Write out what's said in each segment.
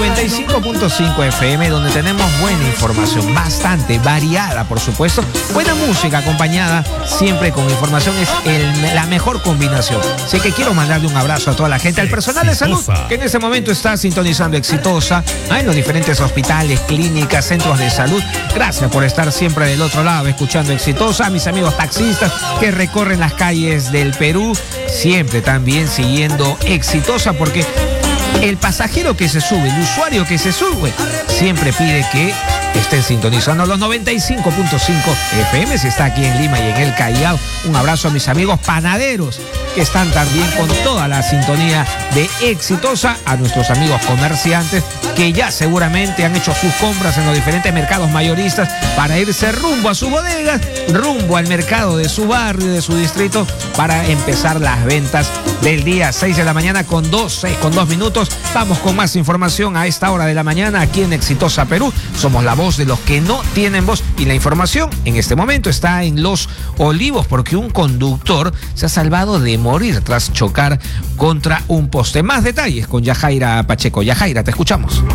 95.5 FM, donde tenemos buena información, bastante variada, por supuesto. Buena música acompañada siempre con información es la mejor combinación. Así que quiero mandarle un abrazo a toda la gente, al personal de salud que en este momento está sintonizando Exitosa, en los diferentes hospitales, clínicas, centros de salud. Gracias por estar siempre del otro lado escuchando Exitosa. A mis amigos taxistas que recorren las calles del Perú, siempre también siguiendo Exitosa, porque el pasajero que se sube, el usuario que se sube, siempre pide que estén sintonizando los 95.5 FM, si está aquí en Lima y en el Callao. Un abrazo a mis amigos panaderos que están también con toda la sintonía de Exitosa, a nuestros amigos comerciantes que ya seguramente han hecho sus compras en los diferentes mercados mayoristas para irse rumbo a sus bodegas, rumbo al mercado de su barrio, de su distrito, para empezar las ventas del día. 6 de la mañana con 2 minutos. Vamos con más información a esta hora de la mañana aquí en Exitosa Perú. Somos la voz de los que no tienen voz, y la información en este momento está en Los Olivos, porque un conductor se ha salvado de morir tras chocar contra un poste. Más detalles con Yajaira Pacheco. Yajaira, te escuchamos.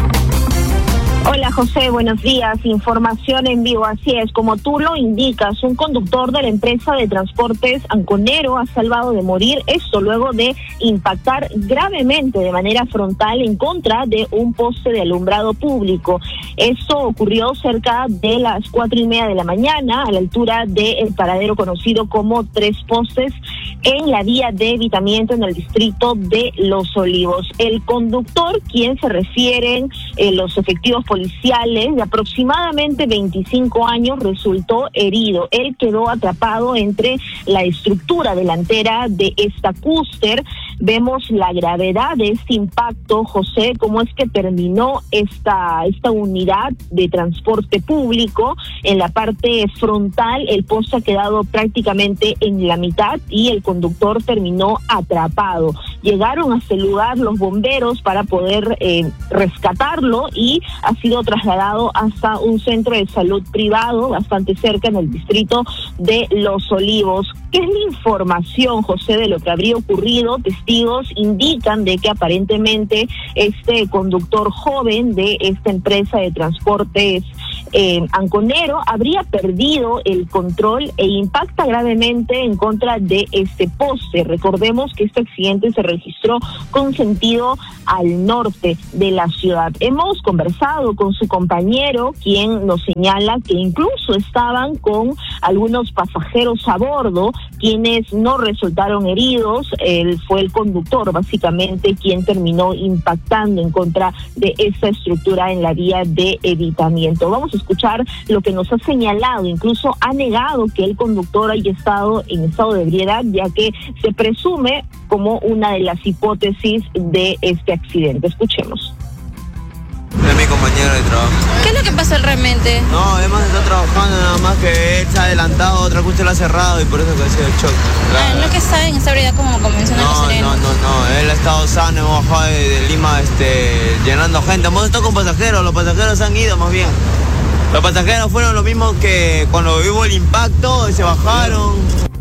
Hola José, buenos días. Información en vivo. Así es, como tú lo indicas, un conductor de la empresa de transportes Anconero ha salvado de morir, esto luego de impactar gravemente de manera frontal en contra de un poste de alumbrado público. Esto ocurrió cerca de las 4:30 de la mañana, a la altura del paradero conocido como Tres Postes, en la vía de evitamiento en el distrito de Los Olivos. El conductor, quien se refieren los efectivos policiales, de aproximadamente 25 años, resultó herido. Él quedó atrapado entre la estructura delantera de esta cúster. Vemos la gravedad de este impacto, José, cómo es que terminó esta unidad de transporte público. En la parte frontal, el poste ha quedado prácticamente en la mitad y el conductor terminó atrapado. Llegaron hasta el lugar los bomberos para poder rescatarlo, y ha sido trasladado hasta un centro de salud privado bastante cerca en el distrito de Los Olivos. ¿Qué es la información, José, de lo que habría ocurrido? Testigos indican de que aparentemente este conductor joven de esta empresa de transportes Anconero habría perdido el control e impacta gravemente en contra de este poste. Recordemos que este accidente se registró con sentido al norte de la ciudad. Hemos conversado con su compañero, quien nos señala que incluso estaban con algunos pasajeros a bordo, quienes no resultaron heridos. Él fue el conductor, básicamente, quien terminó impactando en contra de esta estructura en la vía de evitamiento. Vamos a escuchar lo que nos ha señalado. Incluso ha negado que el conductor haya estado en estado de ebriedad, ya que se presume como una de las hipótesis de este accidente. Escuchemos. Es mi compañero de trabajo. ¿Qué es lo que pasó realmente? No, además está trabajando, nada más que él se ha adelantado, otra cosa lo ha cerrado y por eso que ha sido el choque. No es que está en esa ebriedad como mencionó No, él ha estado sano, hemos bajado de Lima llenando gente. Hemos estado con pasajeros, los pasajeros han ido más bien. Los pasajeros fueron lo mismo que cuando hubo el impacto, se bajaron.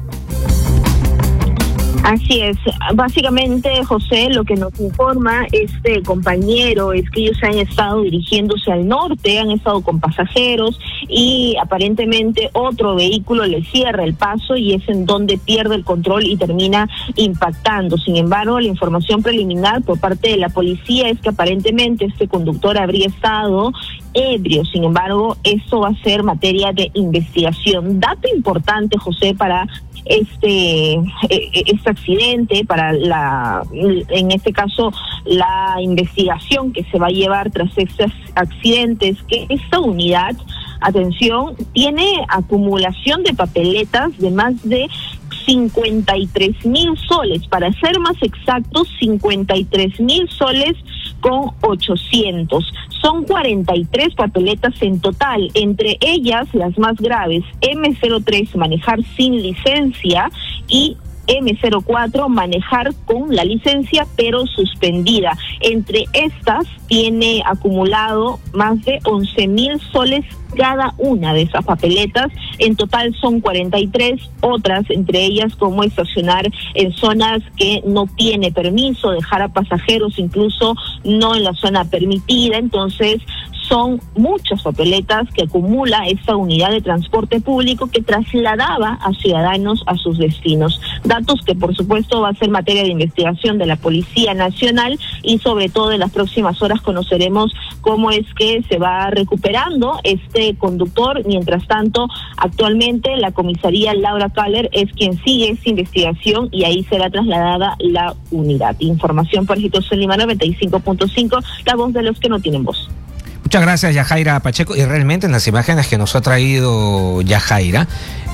Así es, básicamente, José, lo que nos informa este compañero es que ellos han estado dirigiéndose al norte, han estado con pasajeros y aparentemente otro vehículo le cierra el paso y es en donde pierde el control y termina impactando. Sin embargo, la información preliminar por parte de la policía es que aparentemente este conductor habría estado ebrio. Sin embargo, esto va a ser materia de investigación. Dato importante, José, para este accidente, para en este caso la investigación que se va a llevar tras estos accidentes, que esta unidad, atención, tiene acumulación de papeletas de más de 53,000 soles, para ser más exactos, 53,000 soles con 800. Son 43 papeletas en total, entre ellas las más graves: M03, manejar sin licencia, y M04, manejar con la licencia pero suspendida. Entre estas tiene acumulado más de 11,000 soles cada una de esas papeletas. En total son 43, otras entre ellas como estacionar en zonas que no tiene permiso, dejar a pasajeros incluso no en la zona permitida. Entonces son muchas papeletas que acumula esta unidad de transporte público que trasladaba a ciudadanos a sus destinos. Datos que por supuesto va a ser materia de investigación de la Policía Nacional, y sobre todo en las próximas horas conoceremos cómo es que se va recuperando este conductor. Mientras tanto, actualmente la comisaría Laura Kaller es quien sigue esta investigación y ahí será trasladada la unidad. Información para Exitosa Lima 95.5, la voz de los que no tienen voz. Muchas gracias, Yajaira Pacheco. Y realmente en las imágenes que nos ha traído Yajaira,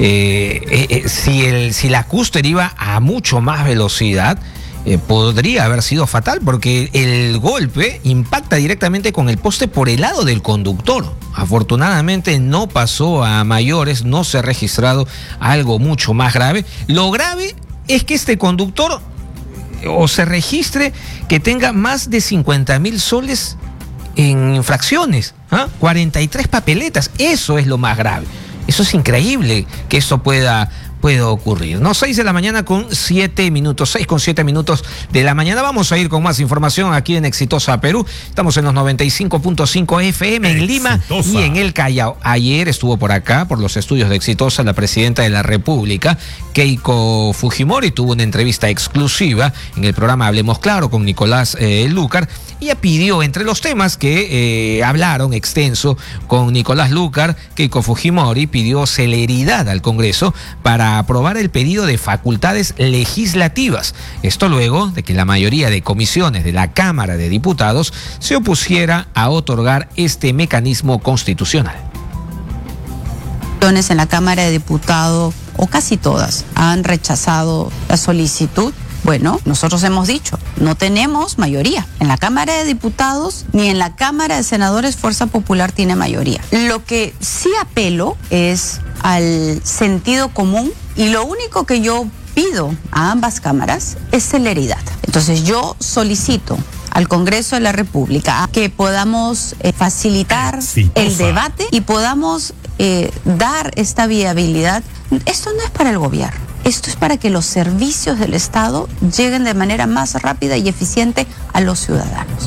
si la Custer iba a mucho más velocidad, podría haber sido fatal, porque el golpe impacta directamente con el poste por el lado del conductor. Afortunadamente no pasó a mayores, no se ha registrado algo mucho más grave. Lo grave es que este conductor o se registre que tenga más de 50,000 soles en infracciones, 43 papeletas, eso es lo más grave. Eso es increíble que eso pueda ocurrir, ¿no? 6 de la mañana con 7 minutos, 6 con 7 minutos de la mañana. Vamos a ir con más información aquí en Exitosa Perú. Estamos en los 95.5 FM en Lima y en el Callao. Ayer estuvo por acá, por los estudios de Exitosa, la presidenta de la República, Keiko Fujimori, tuvo una entrevista exclusiva en el programa Hablemos Claro con Nicolás Lúcar. Ella pidió, entre los temas que hablaron extenso con Nicolás Lúcar, Keiko Fujimori pidió celeridad al Congreso para aprobar el pedido de facultades legislativas. Esto luego de que la mayoría de comisiones de la Cámara de Diputados se opusiera a otorgar este mecanismo constitucional. En la Cámara de Diputados, o casi todas, han rechazado la solicitud. Bueno, nosotros hemos dicho, no tenemos mayoría. En la Cámara de Diputados ni en la Cámara de Senadores Fuerza Popular tiene mayoría. Lo que sí apelo es al sentido común, y lo único que yo pido a ambas cámaras es celeridad. Entonces yo solicito al Congreso de la República que podamos facilitar el debate y podamos dar esta viabilidad. Esto no es para el gobierno. Esto es para que los servicios del Estado lleguen de manera más rápida y eficiente a los ciudadanos.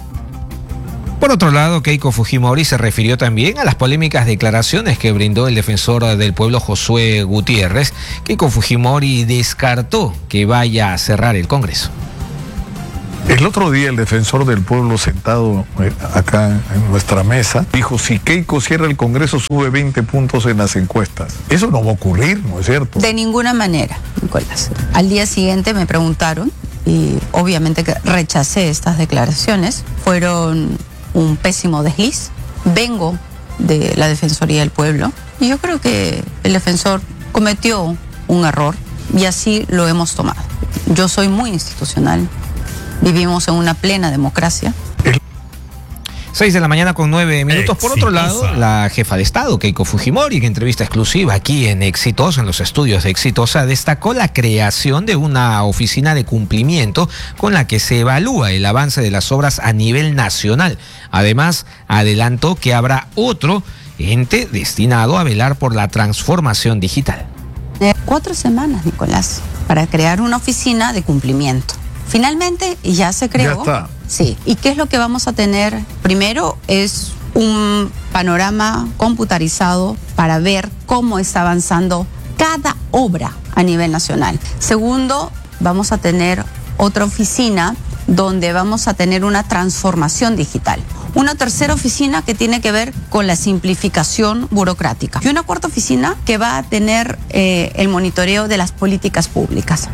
Por otro lado, Keiko Fujimori se refirió también a las polémicas declaraciones que brindó el defensor del pueblo Josué Gutiérrez. Keiko Fujimori descartó que vaya a cerrar el Congreso. El otro día el defensor del pueblo sentado acá en nuestra mesa dijo: si Keiko cierra el Congreso sube 20 puntos en las encuestas. Eso no va a ocurrir, ¿no es cierto? De ninguna manera, Nicolás. Al día siguiente me preguntaron y obviamente que rechacé estas declaraciones. Fueron un pésimo desliz. Vengo de la Defensoría del Pueblo y yo creo que el defensor cometió un error y así lo hemos tomado. Yo soy muy institucional. Vivimos en una plena democracia. 6 de la mañana con 9 minutos. Por otro lado, la jefa de Estado, Keiko Fujimori, en entrevista exclusiva aquí en Exitosa, en los estudios de Exitosa, destacó la creación de una oficina de cumplimiento con la que se evalúa el avance de las obras a nivel nacional. Además, adelantó que habrá otro ente destinado a velar por la transformación digital. 4 semanas, Nicolás, para crear una oficina de cumplimiento. Finalmente ya se creó. Ya está. Sí. ¿Y qué es lo que vamos a tener? Primero es un panorama computarizado para ver cómo está avanzando cada obra a nivel nacional. Segundo, vamos a tener otra oficina donde vamos a tener una transformación digital. Una tercera oficina que tiene que ver con la simplificación burocrática. Y una cuarta oficina que va a tener el monitoreo de las políticas públicas.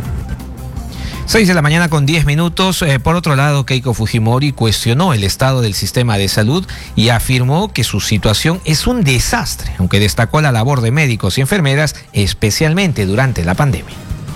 6 de la mañana con 10 minutos. Por otro lado, Keiko Fujimori cuestionó el estado del sistema de salud y afirmó que su situación es un desastre, aunque destacó la labor de médicos y enfermeras, especialmente durante la pandemia.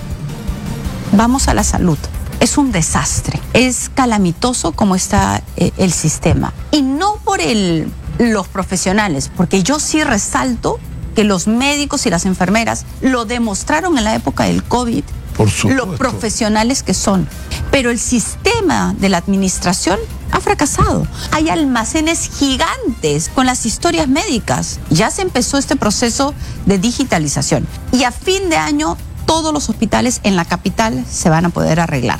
Vamos a la salud. Es un desastre. Es calamitoso como está el sistema. Y no por los profesionales, porque yo sí resalto que los médicos y las enfermeras lo demostraron en la época del COVID, Por supuesto. lo profesionales que son. Pero el sistema de la administración ha fracasado. Hay almacenes gigantes con las historias médicas. Ya se empezó este proceso de digitalización. Y a fin de año, todos los hospitales en la capital se van a poder arreglar.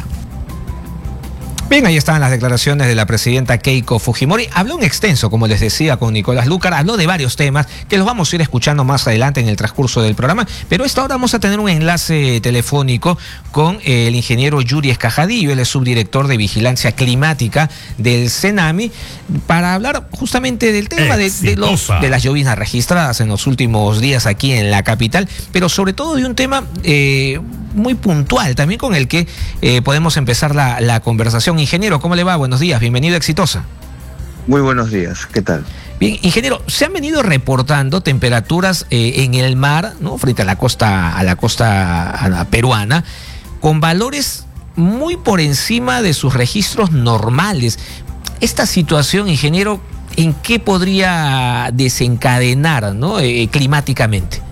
Bien, ahí están las declaraciones de la presidenta Keiko Fujimori. Habló en extenso, como les decía, con Nicolás Lucar. Habló de varios temas que los vamos a ir escuchando más adelante en el transcurso del programa. Pero a esta hora vamos a tener un enlace telefónico con el ingeniero Yuri Escajadillo. Él es subdirector de Vigilancia Climática del CENAMI, para hablar justamente del tema de las lloviznas registradas en los últimos días aquí en la capital, pero sobre todo de un tema muy puntual también con el que podemos empezar la conversación. Ingeniero, ¿cómo le va? Buenos días, bienvenido a Exitosa. Muy buenos días, ¿qué tal? Bien, ingeniero, se han venido reportando temperaturas en el mar, ¿no?, frente a la costa peruana, con valores muy por encima de sus registros normales. Esta situación, ingeniero, ¿en qué podría desencadenar, ¿no?, climáticamente?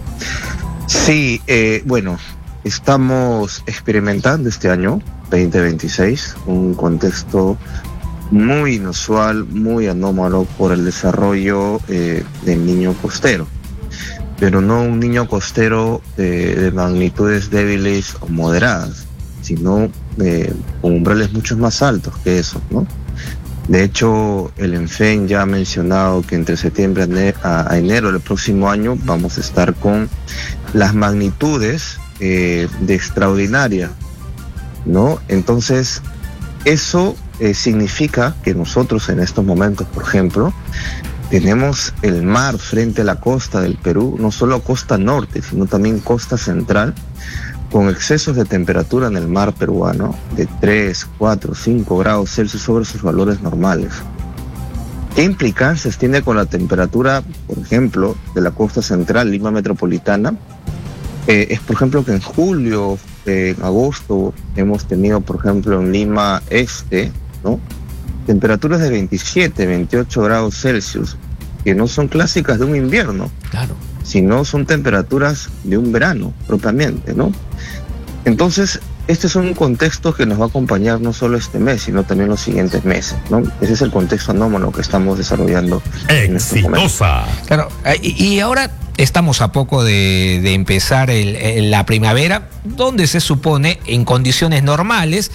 Sí, bueno, estamos experimentando este año 2026 un contexto muy inusual, muy anómalo por el desarrollo del niño costero, pero no un niño costero de magnitudes débiles o moderadas, sino con umbrales mucho más altos que eso, ¿no? De hecho, el ENFEN ya ha mencionado que entre septiembre a enero del próximo año vamos a estar con las magnitudes de extraordinaria, ¿no? Entonces, eso significa que nosotros en estos momentos, por ejemplo, tenemos el mar frente a la costa del Perú, no solo costa norte, sino también costa central, con excesos de temperatura en el mar peruano de 3, 4, 5 grados Celsius sobre sus valores normales. ¿Qué implicancias tiene con la temperatura, por ejemplo, de la costa central, Lima metropolitana? Es, por ejemplo, que en julio, en agosto, hemos tenido, por ejemplo, en Lima Este, ¿no?, temperaturas de 27, 28 grados Celsius, que no son clásicas de un invierno, claro, sino son temperaturas de un verano propiamente, ¿no? Entonces, este es un contexto que nos va a acompañar no solo este mes, sino también los siguientes meses, ¿no? Ese es el contexto anómalo que estamos desarrollando en estos momentos. Claro, y ahora estamos a poco de empezar la primavera, donde se supone, en condiciones normales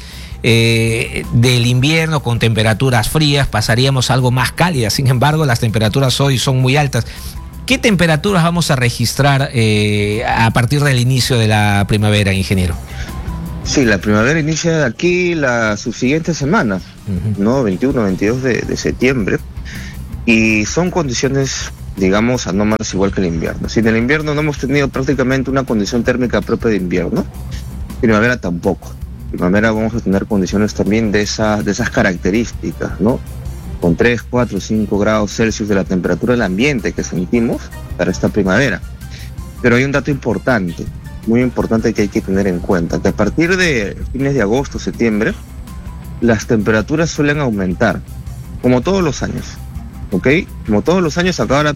del invierno, con temperaturas frías, pasaríamos a algo más cálidas. Sin embargo, las temperaturas hoy son muy altas. ¿Qué temperaturas vamos a registrar a partir del inicio de la primavera, ingeniero? Sí, la primavera inicia de aquí la subsiguiente semana, ¿no? 21, 22 de septiembre. Y son condiciones, digamos, anómalas igual que el invierno. Si en el invierno no hemos tenido prácticamente una condición térmica propia de invierno, primavera tampoco. Primavera vamos a tener condiciones también de esas características, ¿no? Con 3, 4, 5 grados Celsius de la temperatura del ambiente que sentimos para esta primavera. Pero hay un dato importante, muy importante, que hay que tener en cuenta, que a partir de fines de agosto, septiembre, las temperaturas suelen aumentar, como todos los años, ¿ok? Como todos los años acaba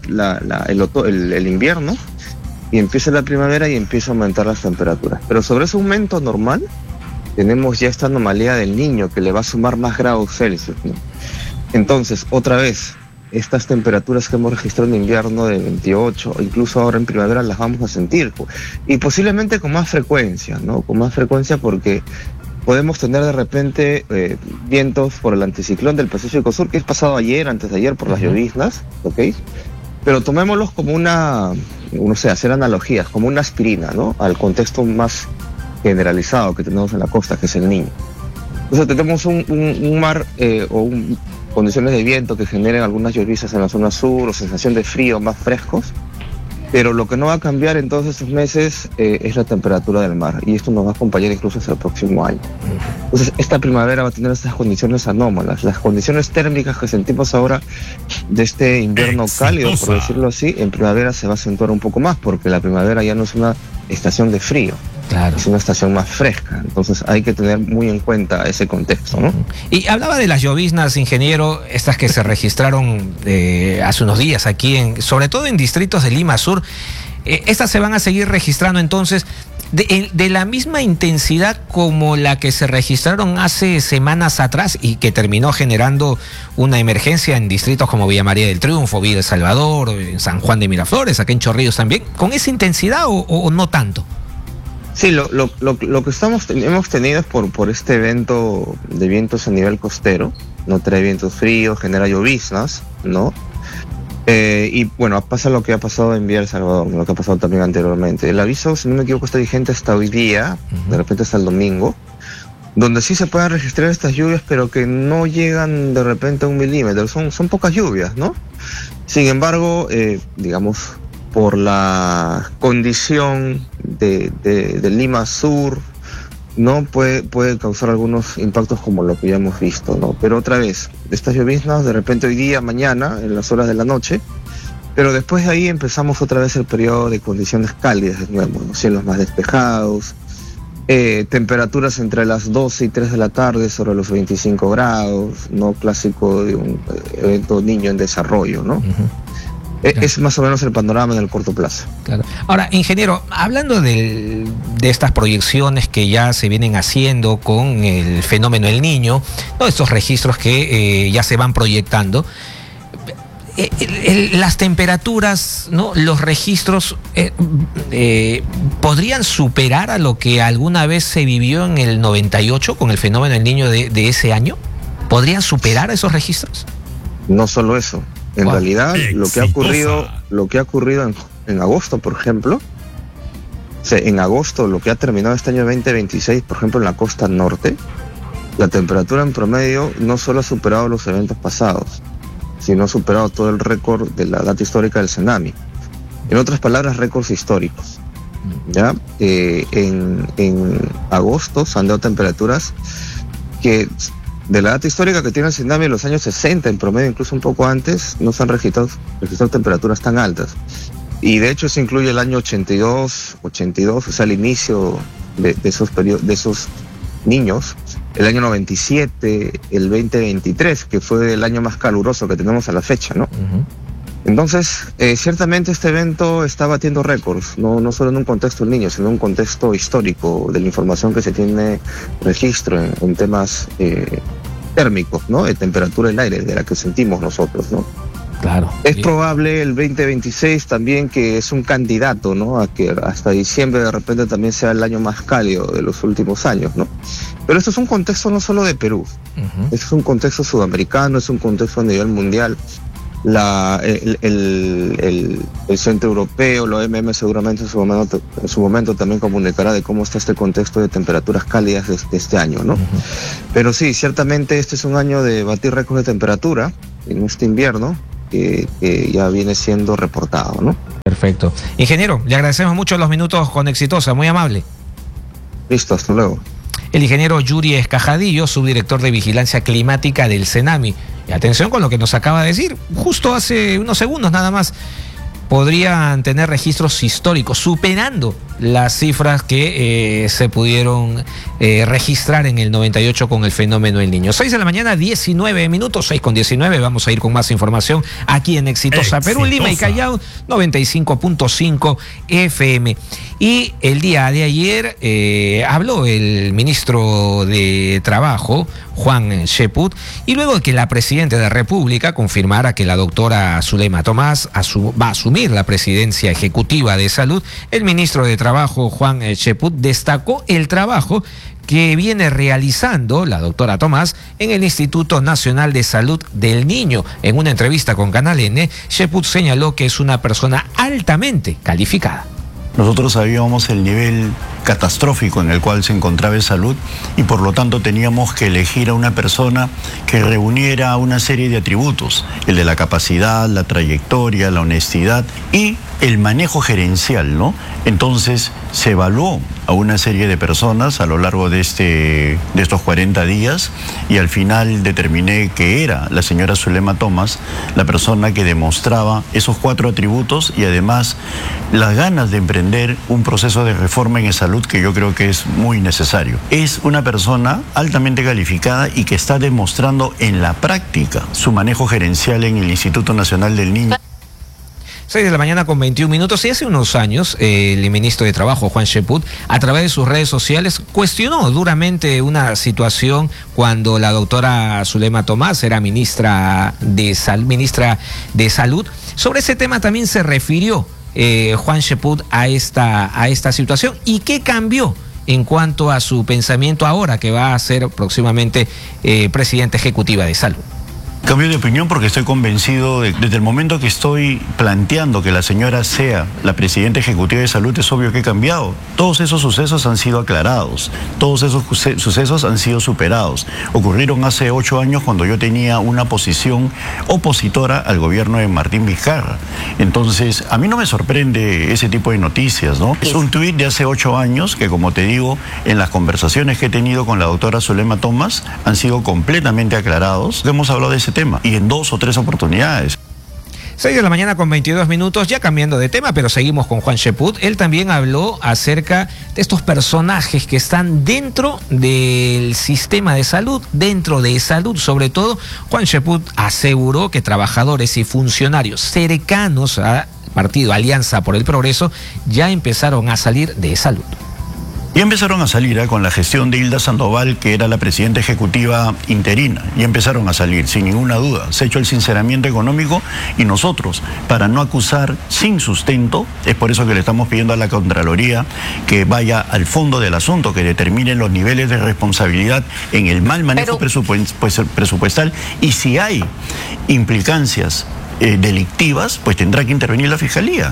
el invierno y empieza la primavera y empieza a aumentar las temperaturas. Pero sobre ese aumento normal, tenemos ya esta anomalía del Niño que le va a sumar más grados Celsius, ¿no? Entonces, otra vez, estas temperaturas que hemos registrado en invierno de 28, incluso ahora en primavera, las vamos a sentir. Y posiblemente con más frecuencia, ¿no? Con más frecuencia, porque podemos tener de repente vientos por el anticiclón del Pacífico Sur, que es pasado ayer, antes de ayer, por las lloviznas, ¿ok? Pero tomémoslos como hacer analogías, como una aspirina, ¿no? Al contexto más generalizado que tenemos en la costa, que es el Niño. Entonces tenemos un mar condiciones de viento que generen algunas lloviznas en la zona sur o sensación de frío más frescos, pero lo que no va a cambiar en todos estos meses es la temperatura del mar, y esto nos va a acompañar incluso hasta el próximo año. Entonces esta primavera va a tener estas condiciones anómalas. Las condiciones térmicas que sentimos ahora de este invierno cálido, por decirlo así, en primavera se va a acentuar un poco más, porque la primavera ya no es una estación de frío. Claro. Es una estación más fresca, entonces hay que tener muy en cuenta ese contexto, ¿no? Y hablaba de las lloviznas, ingeniero, estas que se registraron hace unos días aquí, sobre todo en distritos de Lima Sur. Estas se van a seguir registrando entonces. de la misma intensidad como la que se registraron hace semanas atrás y que terminó generando una emergencia en distritos como Villa María del Triunfo, Villa El Salvador, en San Juan de Miraflores, aquí en Chorrillos también, ¿con esa intensidad o no tanto? Sí, lo que hemos tenido es por este evento de vientos a nivel costero, no trae vientos fríos, genera lloviznas, ¿no? Y bueno, pasa lo que ha pasado en Villa El Salvador, lo que ha pasado también anteriormente. El aviso, si no me equivoco, está vigente hasta hoy día, de repente hasta el domingo, donde sí se pueden registrar estas lluvias, pero que no llegan de repente a 1 milímetro, son pocas lluvias, ¿no? Sin embargo, digamos, por la condición de Lima Sur, no puede causar algunos impactos como lo que ya hemos visto, ¿no? Pero otra vez, estas lloviznas de repente hoy día, mañana, en las horas de la noche, pero después de ahí empezamos otra vez el periodo de condiciones cálidas de nuevo, ¿no? Cielos más despejados, temperaturas entre las 12 y 3 de la tarde sobre los 25 grados, ¿no? Clásico de un evento niño en desarrollo, ¿no? Es más o menos el panorama en el corto plazo. Claro. Ahora, ingeniero, hablando de estas proyecciones que ya se vienen haciendo con el fenómeno El Niño, ¿no? Estos registros que ya se van proyectando, las temperaturas, ¿no? Los registros podrían superar a lo que alguna vez se vivió en el 98 con el fenómeno El Niño de ese año. ¿Podrían superar esos registros? No solo eso. En realidad, lo que ha ocurrido en agosto, por ejemplo, en agosto, lo que ha terminado este año 2026, por ejemplo, en la costa norte, la temperatura en promedio no solo ha superado los eventos pasados, sino ha superado todo el récord de la data histórica del tsunami. En otras palabras, récords históricos. ¿Ya? En agosto se han dado temperaturas que, de la data histórica que tiene el tsunami en los años 60, en promedio, incluso un poco antes, no se han registrado temperaturas tan altas. Y de hecho se incluye el año 82, o sea, el inicio de esos niños, el año 97, el 2023, que fue el año más caluroso que tenemos a la fecha, ¿no? Entonces, ciertamente este evento está batiendo récords, no solo en un contexto del niño, sino en un contexto histórico de la información que se tiene registro en temas térmicos, ¿no? De temperatura del aire, de la que sentimos nosotros, ¿no? Claro. Es probable el 2026 también, que es un candidato, ¿no? A que hasta diciembre de repente también sea el año más cálido de los últimos años, ¿no? Pero esto es un contexto no solo de Perú, esto es un contexto sudamericano, es un contexto a nivel mundial. El Centro Europeo, la OMM seguramente en su momento también comunicará de cómo está este contexto de temperaturas cálidas de este año, ¿no? Pero sí, ciertamente este es un año de batir récords de temperatura en este invierno que ya viene siendo reportado, ¿no? Perfecto. Ingeniero, le agradecemos mucho los minutos con Exitosa, muy amable. Listo, hasta luego. El ingeniero Yuri Escajadillo, subdirector de Vigilancia Climática del Cenami. Y atención con lo que nos acaba de decir, justo hace unos segundos nada más. Podrían tener registros históricos, superando las cifras que se pudieron registrar en el 98 con el fenómeno El Niño. 6 de la mañana, 19 minutos, 6:19. Vamos a ir con más información aquí en Exitosa Perú, Lima y Callao, 95.5 FM. Y el día de ayer habló el ministro de Trabajo, Juan Cheput, y luego de que la presidenta de la República confirmara que la doctora Zulema Tomás va a asumir la presidencia ejecutiva de Salud, el ministro de Trabajo, Juan Cheput, destacó el trabajo que viene realizando la doctora Tomás en el Instituto Nacional de Salud del Niño. En una entrevista con Canal N, Cheput señaló que es una persona altamente calificada. Nosotros sabíamos el nivel catastrófico en el cual se encontraba Salud y por lo tanto teníamos que elegir a una persona que reuniera una serie de atributos, el de la capacidad, la trayectoria, la honestidad y el manejo gerencial, ¿no? Entonces se evaluó a una serie de personas a lo largo de estos 40 días y al final determiné que era la señora Zulema Tomás la persona que demostraba esos 4 atributos y además las ganas de emprender un proceso de reforma en salud que yo creo que es muy necesario. Es una persona altamente calificada y que está demostrando en la práctica su manejo gerencial en el Instituto Nacional del Niño. 6 de la mañana con 21 minutos. Y hace unos años, el ministro de Trabajo, Juan Cheput, a través de sus redes sociales, cuestionó duramente una situación cuando la doctora Zulema Tomás era ministra de Salud. Sobre ese tema también se refirió Juan Cheput a esta situación. ¿Y qué cambió en cuanto a su pensamiento ahora que va a ser próximamente presidenta ejecutiva de Salud? Cambio de opinión porque estoy convencido desde el momento que estoy planteando que la señora sea la presidenta ejecutiva de Salud, es obvio que he cambiado. Todos esos sucesos han sido aclarados, todos esos sucesos han sido superados. Ocurrieron hace 8 años cuando yo tenía una posición opositora al gobierno de Martín Vizcarra. Entonces, a mí no me sorprende ese tipo de noticias, ¿no? Es un tuit de hace 8 años que, como te digo, en las conversaciones que he tenido con la doctora Zulema Tomás han sido completamente aclarados. Hemos hablado de ese tema y en 2 o 3 oportunidades. 6 de la mañana con 22 minutos, ya cambiando de tema, pero seguimos con Juan Cheput. Él también habló acerca de estos personajes que están dentro del sistema de salud, dentro de salud sobre todo. Juan Cheput aseguró que trabajadores y funcionarios cercanos al partido Alianza por el Progreso ya empezaron a salir de salud. Y empezaron a salir con la gestión de Hilda Sandoval, que era la presidenta ejecutiva interina. Y empezaron a salir, sin ninguna duda. Se ha hecho el sinceramiento económico y nosotros, para no acusar sin sustento, es por eso que le estamos pidiendo a la Contraloría que vaya al fondo del asunto, que determine los niveles de responsabilidad en el mal manejo presupuestal. Y si hay implicancias delictivas, pues tendrá que intervenir la Fiscalía.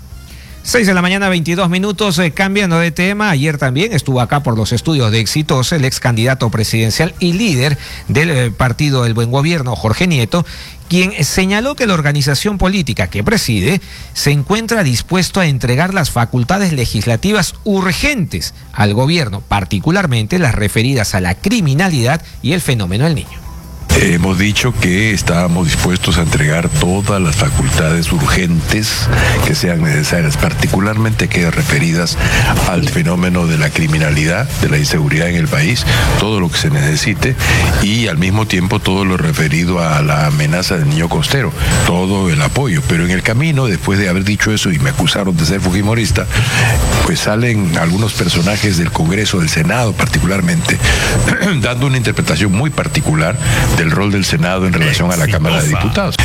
6 de la mañana, 22 minutos, cambiando de tema. Ayer también estuvo acá por los estudios de Exitosa el ex candidato presidencial y líder del partido del Buen Gobierno, Jorge Nieto, quien señaló que la organización política que preside se encuentra dispuesto a entregar las facultades legislativas urgentes al gobierno, particularmente las referidas a la criminalidad y el fenómeno del niño. Hemos dicho que estábamos dispuestos a entregar todas las facultades urgentes que sean necesarias, particularmente aquellas referidas al fenómeno de la criminalidad, de la inseguridad en el país, todo lo que se necesite, y al mismo tiempo todo lo referido a la amenaza del niño costero, todo el apoyo. Pero en el camino, después de haber dicho eso y me acusaron de ser fujimorista, pues salen algunos personajes del Congreso, del Senado particularmente, dando una interpretación muy particular del rol del Senado en relación a la Cámara de Diputados.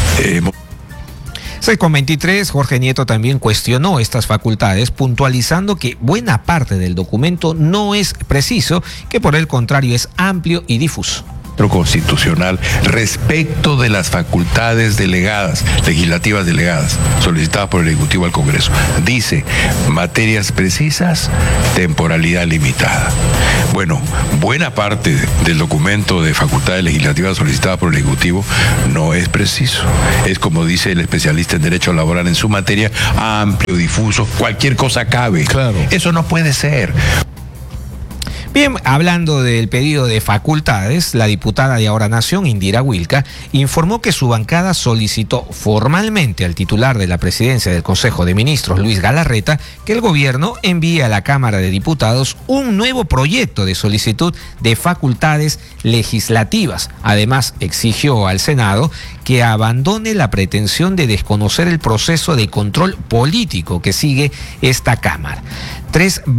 6:23, Jorge Nieto también cuestionó estas facultades, puntualizando que buena parte del documento no es preciso, que por el contrario es amplio y difuso. Constitucional respecto de las facultades delegadas, legislativas delegadas, solicitadas por el Ejecutivo al Congreso. Dice, materias precisas, temporalidad limitada. Bueno, buena parte del documento de facultades legislativas solicitadas por el Ejecutivo no es preciso. Es, como dice el especialista en Derecho Laboral en su materia, amplio, difuso, cualquier cosa cabe. Claro. Eso no puede ser. Bien, hablando del pedido de facultades, la diputada de Ahora Nación, Indira Wilca, informó que su bancada solicitó formalmente al titular de la presidencia del Consejo de Ministros, Luis Galarreta, que el gobierno envíe a la Cámara de Diputados un nuevo proyecto de solicitud de facultades legislativas. Además, exigió al Senado que abandone la pretensión de desconocer el proceso de control político que sigue esta Cámara.